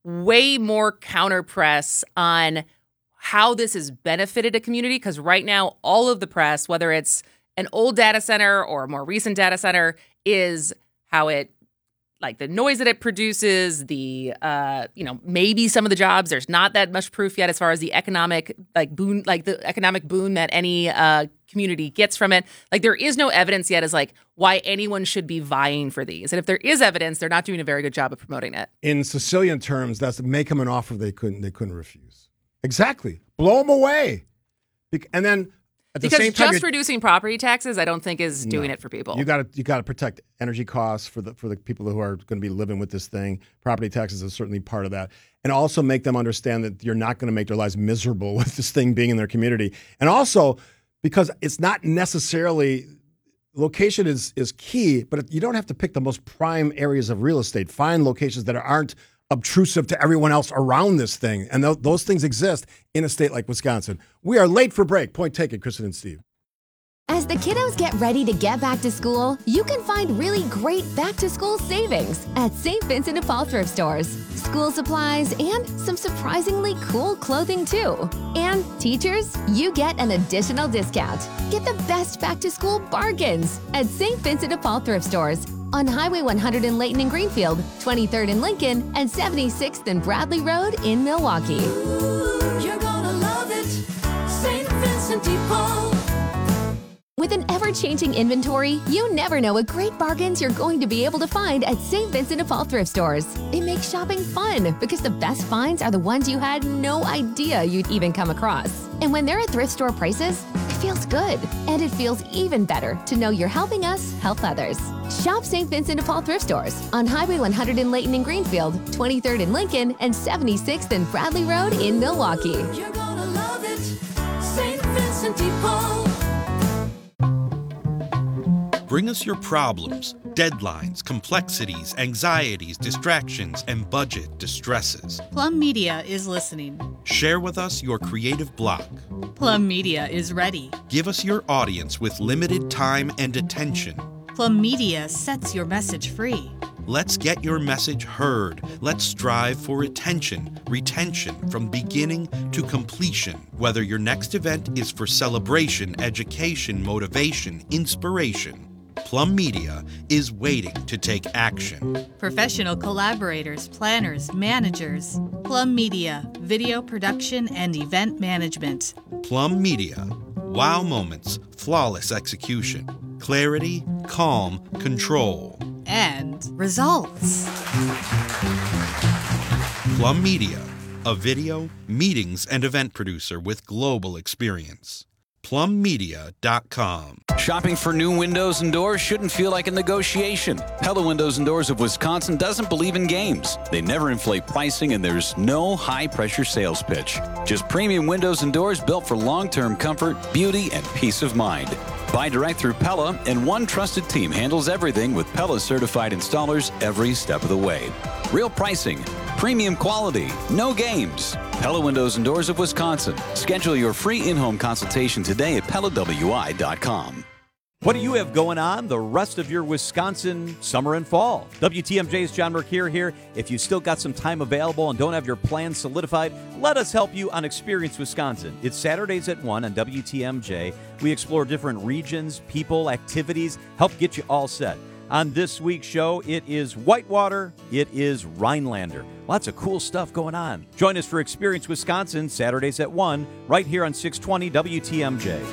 way more counter press on how this has benefited a community, because right now all of the press, whether it's an old data center or a more recent data center, is how it, like the noise that it produces, the maybe some of the jobs. There's not that much proof yet as far as the economic boon that any community gets from it. Like, there is no evidence yet as like why anyone should be vying for these. And if there is evidence, they're not doing a very good job of promoting it. In Sicilian terms, that's to make them an offer they couldn't refuse. Exactly. Blow them away. And then at the same time, just reducing property taxes, I don't think is doing it for people. You got to protect energy costs for the people who are going to be living with this thing. Property taxes is certainly part of that, and also make them understand that you're not going to make their lives miserable with this thing being in their community. And also because it's not necessarily location is key, but you don't have to pick the most prime areas of real estate. Find locations that aren't obtrusive to everyone else around this thing. And those things exist in a state like Wisconsin. We are late for break. Point taken, Kristen and Steve. As the kiddos get ready to get back to school, you can find really great back-to-school savings at St. Vincent de Paul thrift stores. School supplies and some surprisingly cool clothing, too. And teachers, you get an additional discount. Get the best back-to-school bargains at St. Vincent de Paul thrift stores on Highway 100 in Layton and Greenfield, 23rd in Lincoln, and 76th and Bradley Road in Milwaukee. Ooh, you're gonna love it, St. Vincent de Paul. With an ever-changing inventory, you never know what great bargains you're going to be able to find at St. Vincent de Paul thrift stores. It makes shopping fun because the best finds are the ones you had no idea you'd even come across. And when they're at thrift store prices, it feels good. And it feels even better to know you're helping us help others. Shop St. Vincent de Paul thrift stores on Highway 100 in Layton and Greenfield, 23rd in Lincoln, and 76th and Bradley Road in Milwaukee. You're gonna love it, St. Vincent de Paul. Bring us your problems, deadlines, complexities, anxieties, distractions, and budget distresses. Plum Media is listening. Share with us your creative block. Plum Media is ready. Give us your audience with limited time and attention. Plum Media sets your message free. Let's get your message heard. Let's strive for retention from beginning to completion. Whether your next event is for celebration, education, motivation, inspiration, Plum Media is waiting to take action. Professional collaborators, planners, managers. Plum Media, video production and event management. Plum Media, wow moments, flawless execution, clarity, calm, control. And results. Plum Media, a video, meetings, and event producer with global experience. PlumMedia.com. Shopping for new windows and doors shouldn't feel like a negotiation. Pella Windows and Doors of Wisconsin doesn't believe in games. They never inflate pricing, and there's no high-pressure sales pitch. Just premium windows and doors built for long-term comfort, beauty, and peace of mind. Buy direct through Pella, and one trusted team handles everything with Pella-certified installers every step of the way. Real pricing, premium quality, no games. Pella Windows and Doors of Wisconsin. Schedule your free in-home consultation today at PellaWI.com. What do you have going on the rest of your Wisconsin summer and fall? WTMJ's John Mercure here. If you still got some time available and don't have your plans solidified, let us help you on Experience Wisconsin. It's Saturdays at 1 on WTMJ. We explore different regions, people, activities, help get you all set. On this week's show, it is Whitewater, it is Rhinelander. Lots of cool stuff going on. Join us for Experience Wisconsin, Saturdays at 1, right here on 620 WTMJ.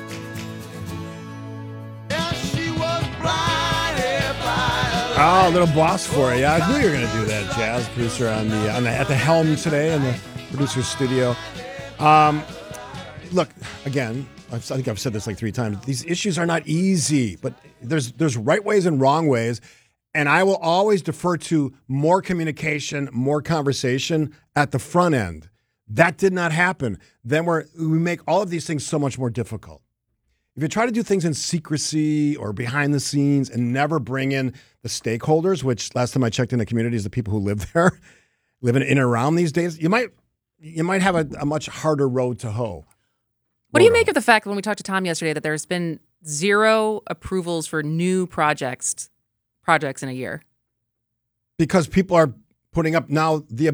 Oh, a little boss for you. I knew you were going to do that, Jazz, producer at the helm today in the producer's studio. Look, again, I think I've said this like 3 times. These issues are not easy, but there's right ways and wrong ways. And I will always defer to more communication, more conversation at the front end. That did not happen. Then we make all of these things so much more difficult. If you try to do things in secrecy or behind the scenes and never bring in the stakeholders, which last time I checked in the community is the people who live there, living in and around these days, you might have a much harder road to hoe. What do you make of the fact when we talked to Tom yesterday that there's been 0 approvals for new projects in a year? Because people are putting up now the